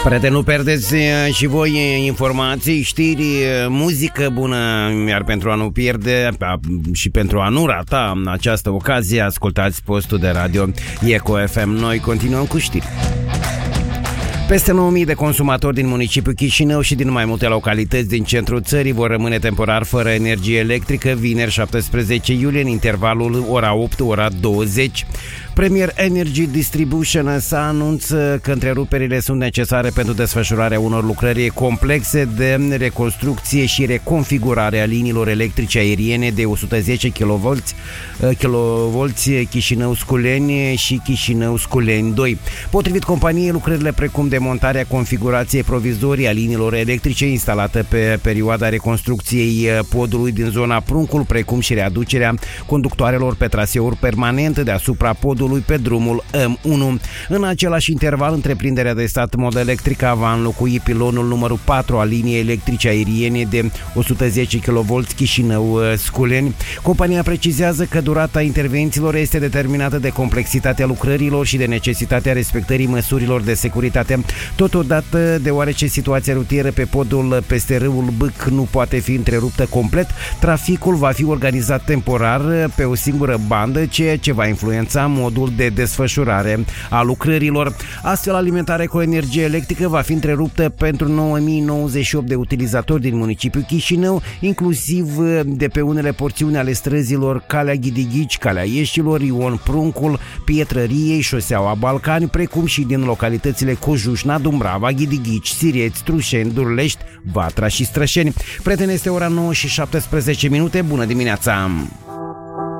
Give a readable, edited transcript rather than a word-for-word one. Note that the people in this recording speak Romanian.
Prieteni, nu pierdeți și voi informații, știri, muzică bună, iar pentru a nu pierde și pentru a nu rata această ocazie, ascultați postul de radio Eco FM. Noi continuăm cu știri. Peste 9.000 de consumatori din municipiul Chișinău și din mai multe localități din centrul țării vor rămâne temporar fără energie electrică vineri 17 iulie în intervalul ora 8-ora 20. Premier Energy Distribution s-a anunțat că întreruperile sunt necesare pentru desfășurarea unor lucrări complexe de reconstrucție și reconfigurare a liniilor electrice aeriene de 110 kV Chișinău-Sculeni și Chișinău-Sculeni 2. Potrivit companiei, lucrările precum demontarea configurației provizorii a liniilor electrice instalate pe perioada reconstrucției podului din zona Pruncul, precum și readucerea conductoarelor pe traseuri permanente deasupra podului pe drumul M1. În același interval, întreprinderea de stat Mod Electrica va înlocui pilonul numărul 4 al liniei electrice aeriene de 110 kV Chișinău-Sculeni. Compania precizează că durata intervențiilor este determinată de complexitatea lucrărilor și de necesitatea respectării măsurilor de securitate. Totodată, deoarece situația rutieră pe podul peste râul Bâc nu poate fi întreruptă complet, traficul va fi organizat temporar pe o singură bandă, ceea ce va influența modul de desfășurare a lucrărilor. Astfel, alimentarea cu energie electrică va fi întreruptă pentru 9098 de utilizatori din municipiul Chișinău, inclusiv de pe unele porțiuni ale străzilor Calea Ghidighici, Calea Ieșilor, Ion Pruncul, Pietrăriei, Șoseaua Balcani, precum și din localitățile Cojușna, Dumbrava, Ghidighici, Sireți, Trușeni, Durlești, Vatra și Strășeni. Prieteni, este ora 9 și 17 minute. Bună dimineața!